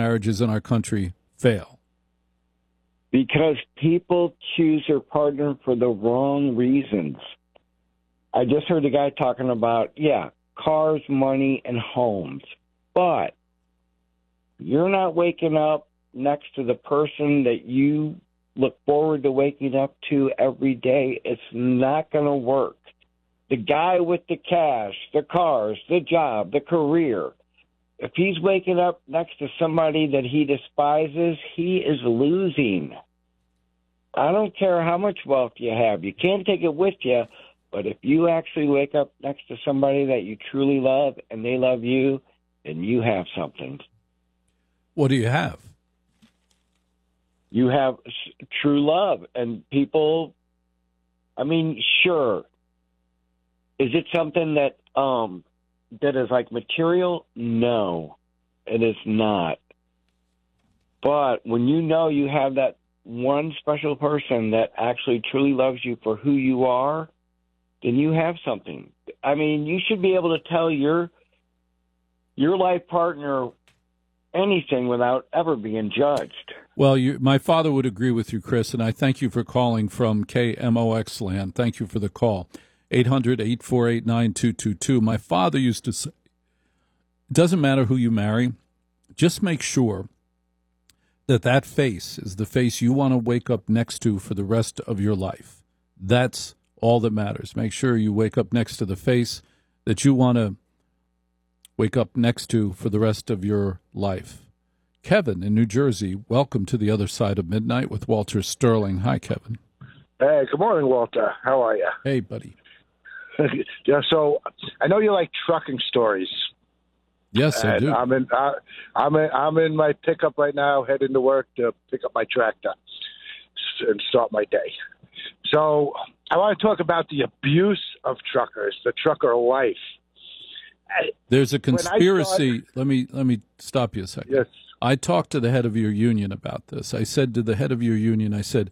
marriages in our country fail? Because people choose their partner for the wrong reasons. I just heard a guy talking about, cars, money, and homes. But you're not waking up next to the person that you look forward to waking up to every day. It's not going to work. The guy with the cash, the cars, the job, the career, if he's waking up next to somebody that he despises, he is losing. I don't care how much wealth you have. You can't take it with you, but if you actually wake up next to somebody that you truly love and they love you, then you have something. What do you have? You have true love. And people, sure. Is it something that is like material? No, it is not. But when you know you have that one special person that actually truly loves you for who you are, then you have something. You should be able to tell your life partner anything without ever being judged. Well, my father would agree with you, Chris, and I thank you for calling from KMOX land. Thank you for the call. 800-848-9222. My father used to say, it doesn't matter who you marry, just make sure that face is the face you want to wake up next to for the rest of your life. That's all that matters. Make sure you wake up next to the face that you want to wake up next to for the rest of your life. Kevin in New Jersey, welcome to the other side of midnight with Walter Sterling. Hi, Kevin. Hey, good morning, Walter. How are you? Hey, buddy. So I know you like trucking stories. Yes, I do. I'm in my pickup right now, heading to work to pick up my tractor and start my day. So I want to talk about the abuse of truckers, the trucker life. There's a conspiracy. Let me stop you a second. Yes. I talked to the head of your union about this. I said to the head of your union, I said,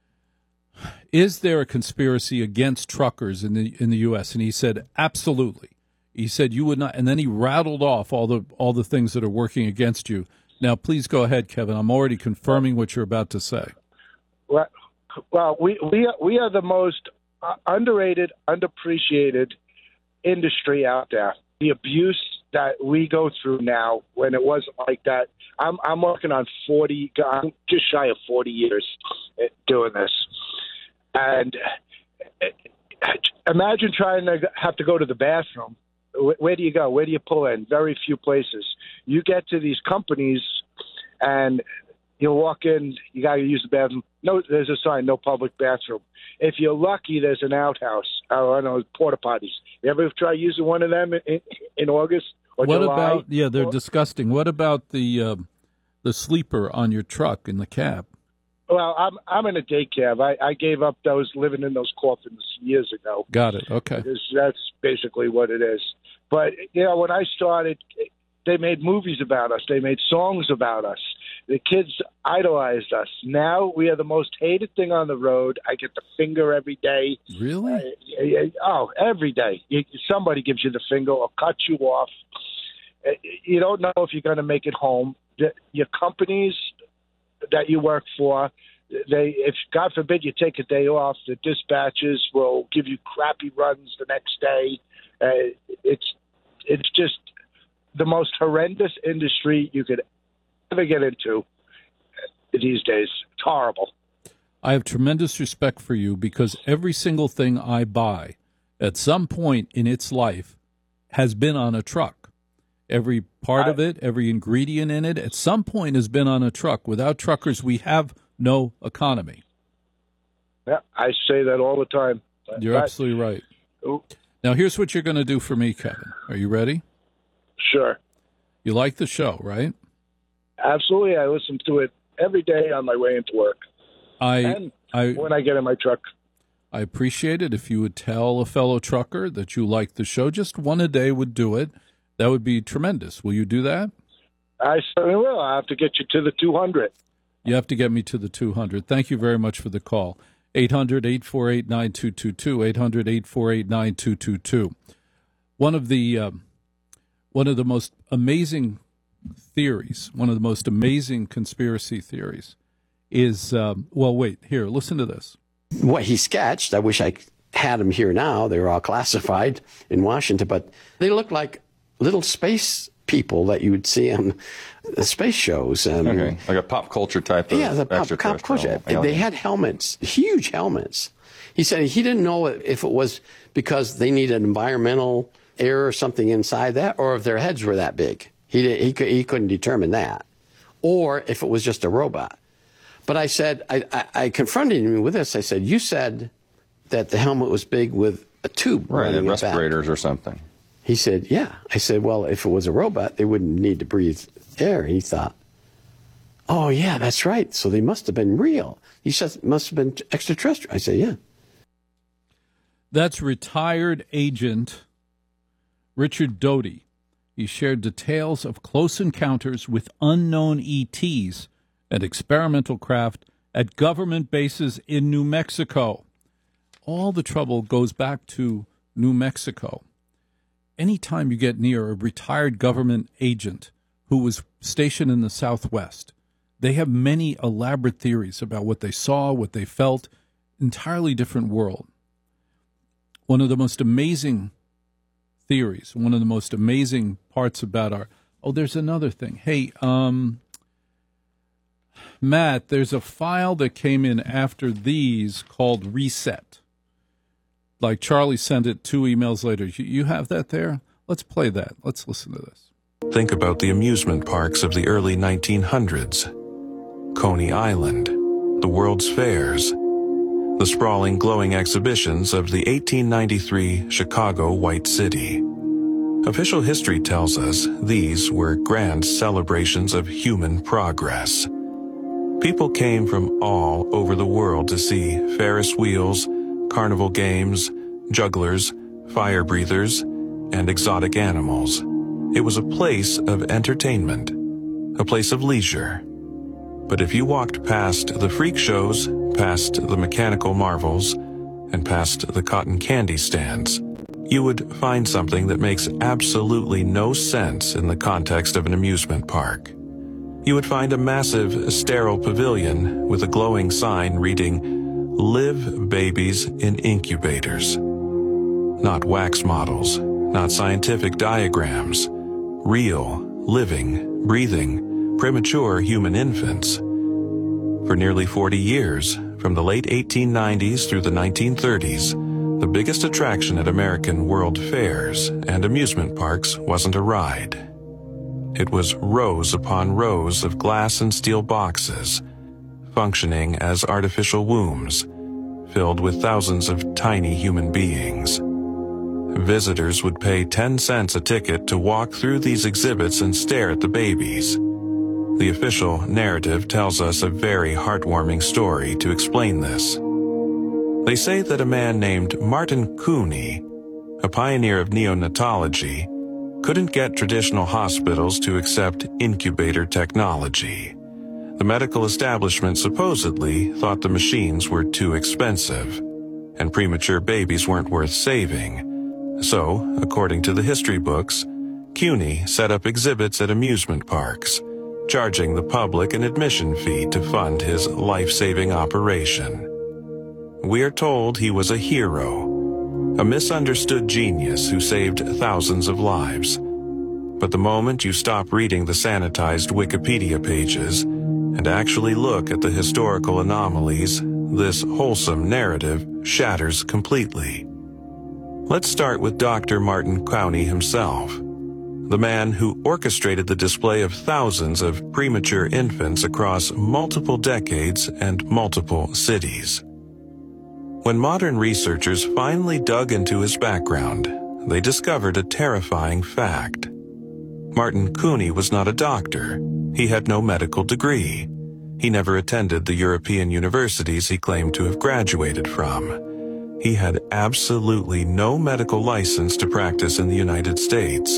is there a conspiracy against truckers in the U.S.? And he said, absolutely. He said you would not, and then he rattled off all the things that are working against you. Now, please go ahead, Kevin. I'm already confirming what you're about to say. Well, we are the most underrated, underappreciated industry out there. The abuse that we go through now, when it wasn't like that. I'm working on 40. I'm just shy of 40 years doing this. And imagine trying to have to go to the bathroom. Where do you go? Where do you pull in? Very few places. You get to these companies, and you walk in. You got to use the bathroom. No, there's a sign: no public bathroom. If you're lucky, there's an outhouse. I know, porta potties. You ever try using one of them in August or what July? About? Yeah, they're disgusting. What about the sleeper on your truck in the cab? Well, I'm in a day cab. I gave up those living in those coffins years ago. Got it. Okay. That's basically what it is. But, when I started, they made movies about us. They made songs about us. The kids idolized us. Now we are the most hated thing on the road. I get the finger every day. Really? Every day. Somebody gives you the finger or cuts you off. You don't know if you're going to make it home. Your companies that you work for, if God forbid you take a day off, the dispatchers will give you crappy runs the next day. It's just the most horrendous industry you could ever get into these days. It's horrible. I have tremendous respect for you because every single thing I buy at some point in its life has been on a truck. Every part of it, every ingredient in it, at some point has been on a truck. Without truckers, we have no economy. Yeah, I say that all the time. You're absolutely right. Ooh. Now, here's what you're going to do for me, Kevin. Are you ready? Sure. You like the show, right? Absolutely. I listen to it every day on my way into work. And when I get in my truck. I appreciate it if you would tell a fellow trucker that you like the show. Just one a day would do it. That would be tremendous. Will you do that? I certainly will. I have to get you to the 200. You have to get me to the 200. Thank you very much for the call. 800-848-9222, 800-848-9222. One of the most amazing theories, one of the most amazing conspiracy theories is, well, wait, here, listen to this. What he sketched, I wish I had them here now. They were all classified in Washington, but they look like little space people that you would see on the space shows. Okay, like a pop culture type of the pop culture. Alien. They had helmets, huge helmets. He said he didn't know if it was because they needed environmental air or something inside that, or if their heads were that big. He couldn't determine that, or if it was just a robot. But I said, I confronted him with this. I said, you said that the helmet was big with a tube right, running respirators or something. He said, yeah. I said, well, if it was a robot, they wouldn't need to breathe air. He thought, oh, yeah, that's right. So they must have been real. He said, must have been extraterrestrial. I said, yeah. That's retired agent Richard Doty. He shared details of close encounters with unknown ETs and experimental craft at government bases in New Mexico. All the trouble goes back to New Mexico. Anytime you get near a retired government agent who was stationed in the Southwest, they have many elaborate theories about what they saw, what they felt, entirely different world. One of the most amazing theories, one of the most amazing parts about our... Oh, there's another thing. Hey, Matt, there's a file that came in after these called Reset. Like Charlie sent it 2 emails later. You have that there? Let's play that. Let's listen to this. Think about the amusement parks of the early 1900s. Coney Island, the World's Fairs, the sprawling glowing exhibitions of the 1893 Chicago White City. Official history tells us these were grand celebrations of human progress. People came from all over the world to see Ferris wheels, carnival games, jugglers, fire breathers, and exotic animals. It was a place of entertainment, a place of leisure. But if you walked past the freak shows, past the mechanical marvels, and past the cotton candy stands, you would find something that makes absolutely no sense in the context of an amusement park. You would find a massive, sterile pavilion with a glowing sign reading, "Live babies in incubators." Not wax models, not scientific diagrams. Real, living, breathing, premature human infants. For nearly 40 years, from the late 1890s through the 1930s, the biggest attraction at American World Fairs and amusement parks wasn't a ride. It was rows upon rows of glass and steel boxes, functioning as artificial wombs, filled with thousands of tiny human beings. Visitors would pay 10 cents a ticket to walk through these exhibits and stare at the babies. The official narrative tells us a very heartwarming story to explain this. They say that a man named Martin Cooney, a pioneer of neonatology, couldn't get traditional hospitals to accept incubator technology. The medical establishment supposedly thought the machines were too expensive, and premature babies weren't worth saving. So, according to the history books, Cooney set up exhibits at amusement parks, charging the public an admission fee to fund his life-saving operation. We are told he was a hero, a misunderstood genius who saved thousands of lives. But the moment you stop reading the sanitized Wikipedia pages and actually look at the historical anomalies, this wholesome narrative shatters completely. Let's start with Dr. Martin Couney himself, the man who orchestrated the display of thousands of premature infants across multiple decades and multiple cities. When modern researchers finally dug into his background, they discovered a terrifying fact. Martin Couney was not a doctor. He had no medical degree. He never attended the European universities he claimed to have graduated from. He had absolutely no medical license to practice in the United States.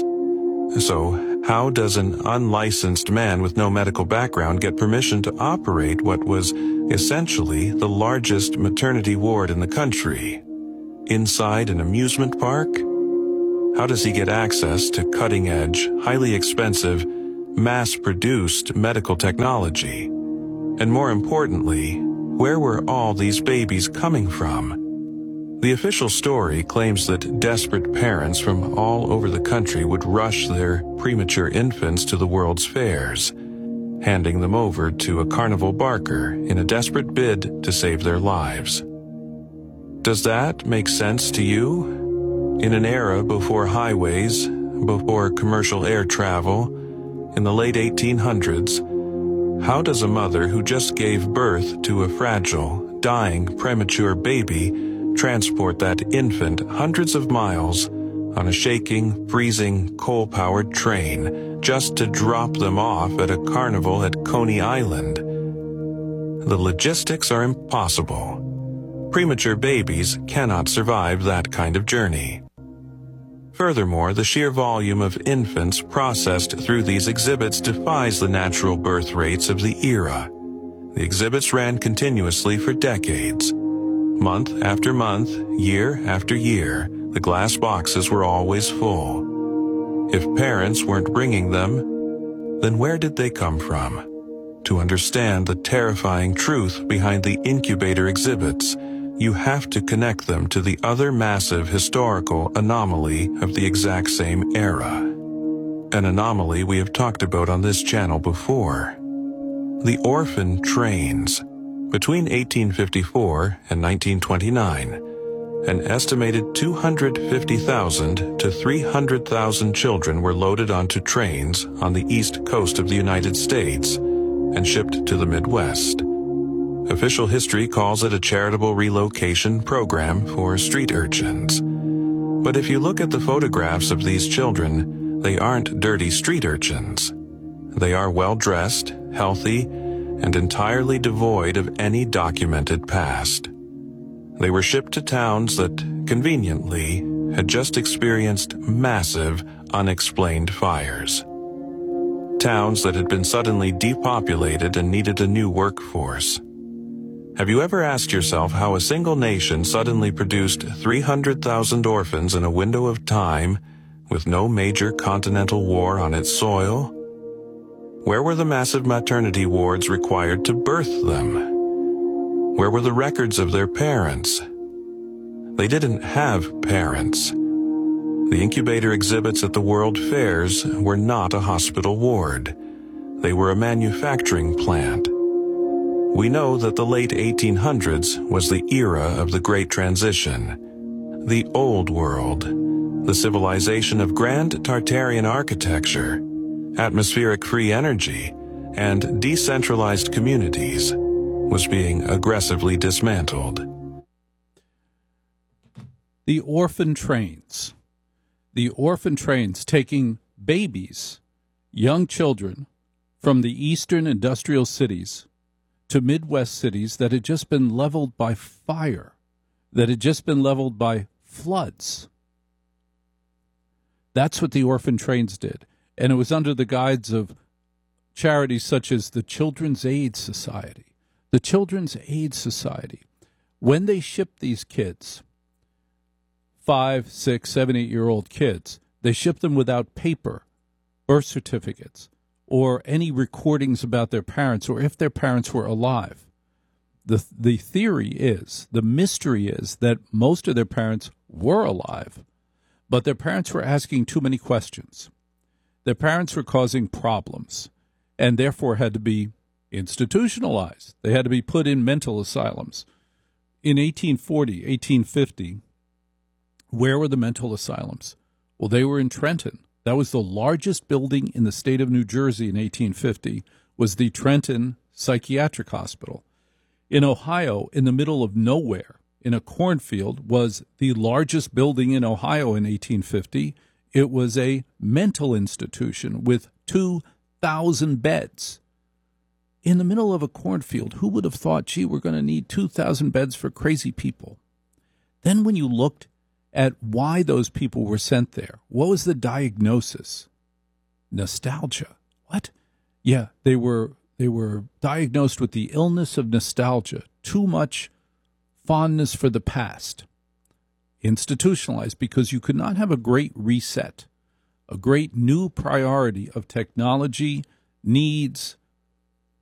So, how does an unlicensed man with no medical background get permission to operate what was essentially the largest maternity ward in the country? Inside an amusement park? How does he get access to cutting-edge, highly expensive, mass-produced medical technology? And more importantly, where were all these babies coming from? The official story claims that desperate parents from all over the country would rush their premature infants to the World's Fairs, handing them over to a carnival barker in a desperate bid to save their lives. Does that make sense to you? In an era before highways, before commercial air travel, in the late 1800s, how does a mother who just gave birth to a fragile, dying, premature baby transport that infant hundreds of miles on a shaking, freezing, coal-powered train just to drop them off at a carnival at Coney Island? The logistics are impossible. Premature babies cannot survive that kind of journey. Furthermore, the sheer volume of infants processed through these exhibits defies the natural birth rates of the era. The exhibits ran continuously for decades. Month after month, year after year, the glass boxes were always full. If parents weren't bringing them, then where did they come from? To understand the terrifying truth behind the incubator exhibits, you have to connect them to the other massive historical anomaly of the exact same era. An anomaly we have talked about on this channel before. The orphan trains. Between 1854 and 1929, an estimated 250,000 to 300,000 children were loaded onto trains on the east coast of the United States and shipped to the Midwest. Official history calls it a charitable relocation program for street urchins. But if you look at the photographs of these children, they aren't dirty street urchins. They are well-dressed, healthy, and entirely devoid of any documented past. They were shipped to towns that, conveniently, had just experienced massive, unexplained fires. Towns that had been suddenly depopulated and needed a new workforce. Have you ever asked yourself how a single nation suddenly produced 300,000 orphans in a window of time with no major continental war on its soil? Where were the massive maternity wards required to birth them? Where were the records of their parents? They didn't have parents. The incubator exhibits at the World Fairs were not a hospital ward. They were a manufacturing plant. We know that the late 1800s was the era of the Great Transition. The Old World, the civilization of grand Tartarian architecture, atmospheric free energy, and decentralized communities, was being aggressively dismantled. The orphan trains. The orphan trains taking babies, young children, from the eastern industrial cities to Midwest cities that had just been leveled by fire, that had just been leveled by floods. That's what the orphan trains did. And it was under the guise of charities such as the Children's Aid Society. The Children's Aid Society, when they shipped these kids, 5, 6, 7, 8-year-old kids, they shipped them without paper, birth certificates, or any recordings about their parents, or if their parents were alive. The theory is, the mystery is, that most of their parents were alive, but their parents were asking too many questions. Their parents were causing problems and therefore had to be institutionalized. They had to be put in mental asylums. In 1840, 1850, where were the mental asylums? Well, they were in Trenton. That was the largest building in the state of New Jersey in 1850, was the Trenton Psychiatric Hospital. In Ohio, in the middle of nowhere, in a cornfield, was the largest building in Ohio in 1850. It was a mental institution with 2,000 beds. In the middle of a cornfield, who would have thought, gee, we're going to need 2,000 beds for crazy people? Then when you looked at why those people were sent there, what was the diagnosis? Nostalgia. What? Yeah, they were diagnosed with the illness of nostalgia, too much fondness for the past. Institutionalized because you could not have a great reset a great new priority of technology needs